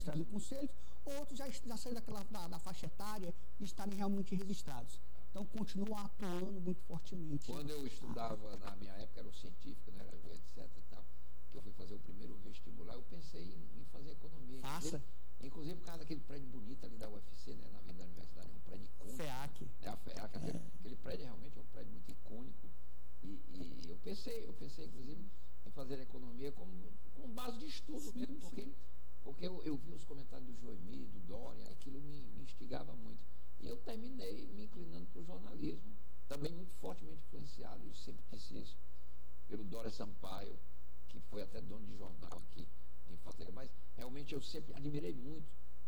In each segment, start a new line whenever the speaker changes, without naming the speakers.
no conselho, outros já saíram da faixa etária de estarem realmente registrados. Então, continua atuando muito fortemente.
Quando eu estudava, na minha época, era o científico, né, etc. E tal, que eu fui fazer o primeiro vestibular, eu pensei em fazer economia.
Faça.
Inclusive por causa daquele prédio bonito ali da UFC, né, na Avenida da Universidade, é um prédio icônico.
FEAC.
É a FEAC. Aquele prédio realmente é um prédio muito icônico. E eu pensei, inclusive, em fazer economia como base de estudo mesmo, porque eu vi os comentários do Joemir, do Dória, aquilo me instigava muito. E eu terminei me inclinando para o jornalismo, também muito fortemente influenciado, eu sempre disse isso, pelo Dória Sampaio, que foi até dono de jornal aqui em Fortaleza, mas realmente eu sempre admirei muito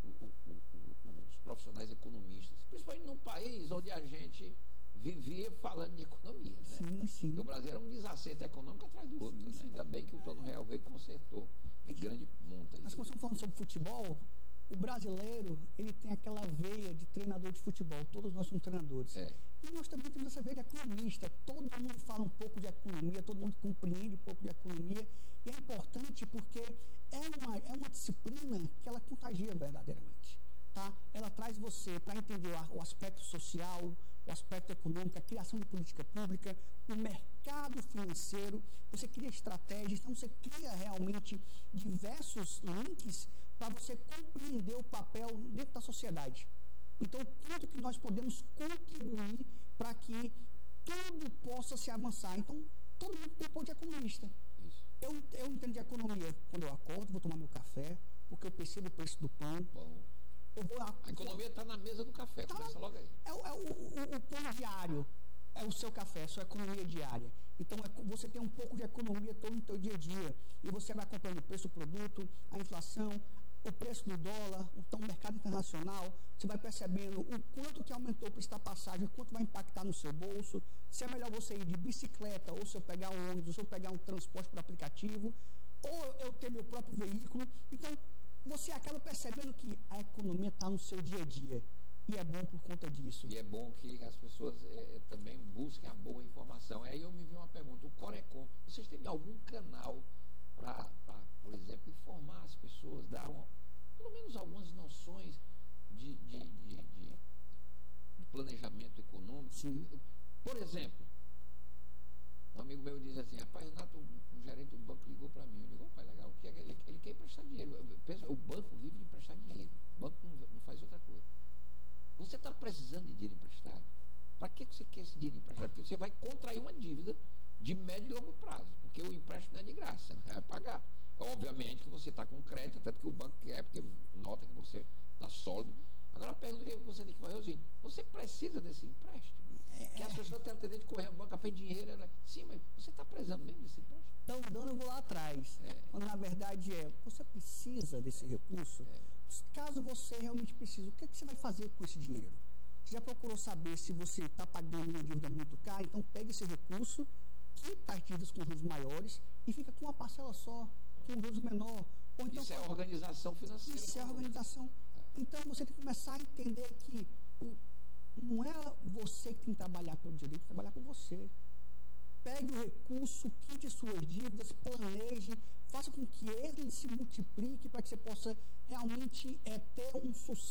os profissionais economistas, principalmente num país onde a gente vivia falando de economia, né?
Sim.
Porque o Brasil era um desacerto econômico atrás do outro, né? Ainda bem que o Plano Real veio e consertou em grande monta.
Mas quando estamos falando sobre futebol, o brasileiro, ele tem aquela veia de treinador de futebol. Todos nós somos treinadores. E nós também temos essa veia de economista. Todo mundo fala um pouco de economia, todo mundo compreende um pouco de economia. E é importante porque é uma disciplina que ela contagia verdadeiramente. Tá? Ela traz você para entender o aspecto social, o aspecto econômico, a criação de política pública, o mercado financeiro, você cria estratégias, então você cria realmente diversos links para você compreender o papel dentro da sociedade. Então, quanto que nós podemos contribuir para que tudo possa se avançar. Então, todo mundo tem ponto de economista.
Isso.
Eu entendo de economia quando eu acordo, vou tomar meu café, porque eu percebo o preço do pão.
Bom. A economia está na mesa do café, começa logo aí.
O pão diário é o seu café, a sua economia diária. Então, você tem um pouco de economia todo no seu dia a dia. E você vai acompanhando o preço do produto, a inflação, o preço do dólar, então o mercado internacional. Você vai percebendo o quanto que aumentou o preço da passagem, o quanto vai impactar no seu bolso. Se é melhor você ir de bicicleta, ou se eu pegar um ônibus, ou se eu pegar um transporte por aplicativo, ou eu ter meu próprio veículo. Então, você acaba percebendo que a economia está no seu dia a dia. E é bom por conta disso.
E é bom que as pessoas também busquem a boa informação. Aí eu me vi uma pergunta, o Corecon, vocês têm algum canal para, por exemplo, informar as pessoas, dar pelo menos algumas noções de planejamento econômico?
Sim.
Por exemplo, um amigo meu diz assim, rapaz, Renato, um gerente do banco ligou para mim. Eu digo, pai, legal, o que é que ele quer emprestar dinheiro? O banco vive de emprestar dinheiro. O banco não faz outra coisa. Você está precisando de dinheiro emprestado? Para que você quer esse dinheiro emprestado? Porque você vai contrair uma dívida de médio e longo prazo. Porque o empréstimo não é de graça, vai pagar. Obviamente que você está com crédito, tanto que o banco quer, porque nota que você está sólido. Agora a pergunta que você tem que fazer é o seguinte, você precisa desse empréstimo? Que as pessoas têm a tendência de correr ao banco a pedir dinheiro. Sim, mas você está precisando mesmo desse empréstimo?
Então, eu vou lá atrás. Quando na verdade você precisa desse recurso. Caso você realmente precise, o que você vai fazer com esse dinheiro? Você já procurou saber se você está pagando uma dívida muito cara? Então pegue esse recurso, quita as dívidas com juros maiores e fica com uma parcela só, com juros menor. Ou então,
isso é organização financeira.
Isso é organização. Então você tem que começar a entender que não é você que tem que trabalhar pelo dinheiro, tem que trabalhar por você. Pegue o recurso, quite suas dívidas, planeje, faça com que ele se multiplique para que você possa realmente ter um sucesso.